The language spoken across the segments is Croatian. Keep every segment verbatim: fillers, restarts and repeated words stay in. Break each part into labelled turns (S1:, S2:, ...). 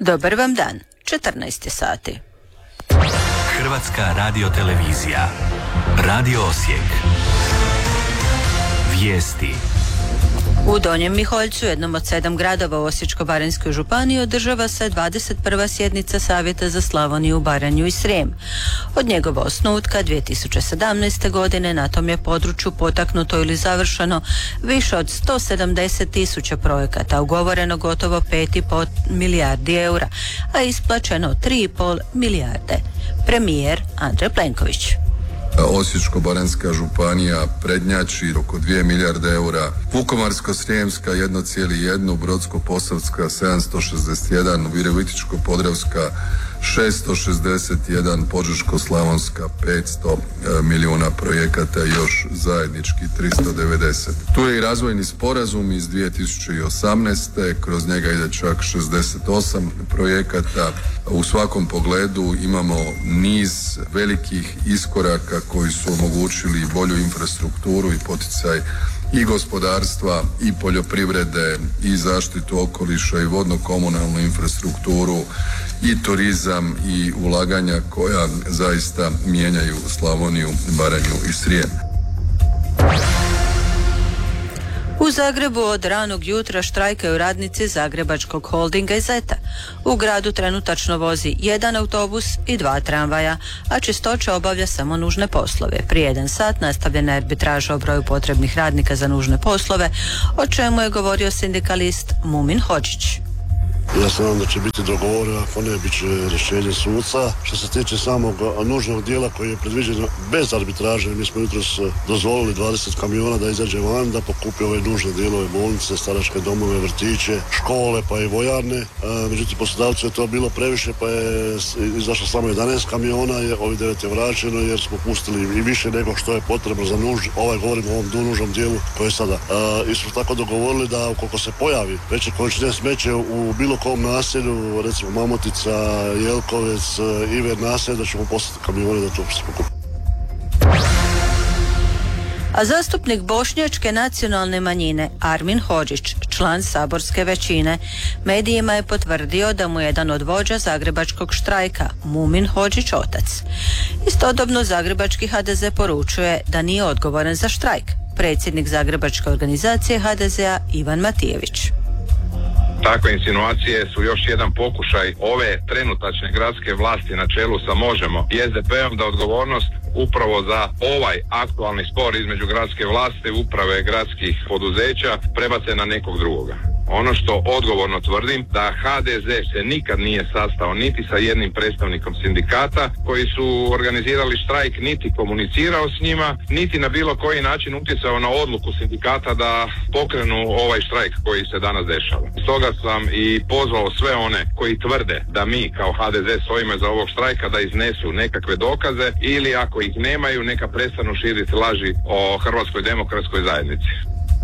S1: Dobar vam dan, četrnaest sati.
S2: Hrvatska radiotelevizija. Radio Osijek. Vijesti.
S1: U Donjem Miholjcu, jednom od sedam gradova u Osječko-baranjskoj županiji, održava se dvadeset prva sjednica Savjeta za Slavoniju, Baranju i Srijem. Od njegova osnutka dvije tisuće sedamnaeste. godine na tom je području potaknuto ili završeno više od sto sedamdeset tisuća projekata, ugovoreno gotovo pet i pol milijardi eura, a isplaćeno tri i pol milijarde. Premijer Andrej Plenković.
S3: Osječko-baranjska županija prednjači oko dvije milijarde eura, Vukovarsko-srijemska jedan zarez jedan, Brodsko-posavska sedamsto šezdeset jedan, Virovitičko-podravska šesto šezdeset jedan, Požeško-slavonska petsto milijuna projekata i još zajednički tristo devedeset. Tu je i razvojni sporazum iz dvije tisuće osamnaeste. Kroz njega ide čak šezdeset osam projekata. U svakom pogledu imamo niz velikih iskoraka koji su omogućili bolju infrastrukturu i poticaj i gospodarstva i poljoprivrede i zaštitu okoliša i vodno-komunalnu infrastrukturu i turizam i ulaganja koja zaista mijenjaju Slavoniju, Baranju i Srijem.
S1: U Zagrebu od ranog jutra štrajkaju radnici Zagrebačkog holdinga i Zeta. U gradu trenutačno vozi jedan autobus i dva tramvaja, a Čistoća obavlja samo nužne poslove. Prije jedan sat nastavljena je arbitraža o broju potrebnih radnika za nužne poslove, o čemu je govorio sindikalist Mumin Hodžić.
S4: Ja se nadam da će biti dogovoreno, ako ne, bit će rješenje suca. Što se tiče samog nužnog dijela koji je predviđen bez arbitraže, mi smo jutros dozvolili dvadeset kamiona da izađe van, da pokupi ove nužne dijelove, bolnice, staračke domove, vrtiće, škole pa i vojarne. Međutim, poslodavcu je to bilo previše, pa je izašlo samo jedanaest kamiona, je, ovi devet je vraćeno jer smo pustili i više nego što je potrebno za nuž, ovaj govorimo o ovom nužnom dijelu koji je sada. I smo tako dogovorili da ukoliko se pojavi veće količine smeće u bilo kom naselju, recimo Mamotica, Jelkovec, Iver naselje, da ćemo poslati kamione da to se pokupi.
S1: A zastupnik bošnjačke nacionalne manjine Armin Hodžić, član saborske većine, medijima je potvrdio da mu je jedan od vođa zagrebačkog štrajka, Mumin Hodžić, otac. Istodobno zagrebački ha de ze poručuje da nije odgovoran za štrajk. Predsjednik zagrebačke organizacije ha de zea Ivan Matijević.
S5: Takve insinuacije su još jedan pokušaj ove trenutačne gradske vlasti na čelu sa Možemo i es de pe-om da odgovornost upravo za ovaj aktualni spor između gradske vlasti, uprave gradskih poduzeća prebace na nekog drugoga. Ono što odgovorno tvrdim, da ha de ze se nikad nije sastao niti sa jednim predstavnikom sindikata koji su organizirali štrajk, niti komunicirao s njima, niti na bilo koji način utjecao na odluku sindikata da pokrenu ovaj štrajk koji se danas dešava. Stoga sam i pozvao sve one koji tvrde da mi kao ha de ze stojimo za ovog štrajka da iznesu nekakve dokaze ili ako ih nemaju neka prestanu širiti laži o Hrvatskoj demokratskoj zajednici.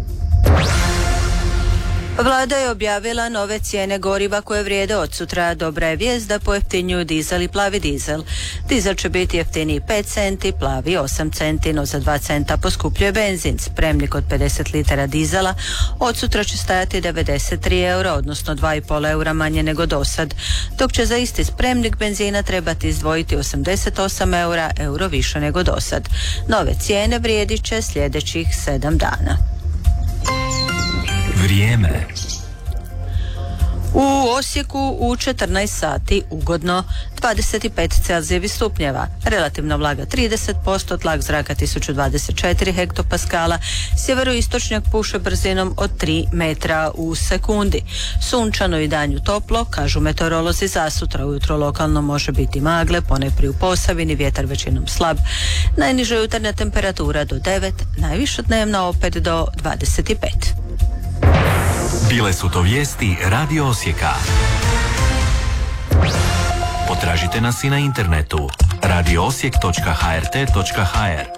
S1: Vlada je objavila nove cijene goriva koje vrijede od sutra. Dobra je vijest da pojeftinjuju dizel i plavi dizel. Dizel će biti jeftiniji pet centi, plavi osam centi, no za dva centa poskupljuje benzin. Spremnik od pedeset litara dizela od sutra će stajati devedeset tri eura, odnosno dva i pol eura manje nego dosad, dok će za isti spremnik benzina trebati izdvojiti osamdeset osam eura, euro više nego dosad. Nove cijene vrijedit će sljedećih sedam dana.
S2: Vrijeme.
S1: U Osijeku u četrnaest sati ugodno, dvadeset pet Celzijevih stupnjeva, relativna vlaga trideset posto, tlak zraka tisuću dvadeset četiri hektopaskala, sjeveroistočnjak puše brzinom od tri metra u sekundi. Sunčano i danju toplo, kažu meteorolozi. Za sutra ujutro lokalno može biti magle, ponajprije u Posavini, vjetar većinom slab. Najniža jutarnja temperatura do devet, najviša dnevna opet do dvadeset pet.
S2: Bile su to vijesti Radio Osijeka. Potražite nas i na internetu radio osijek točka ha er te točka ha er.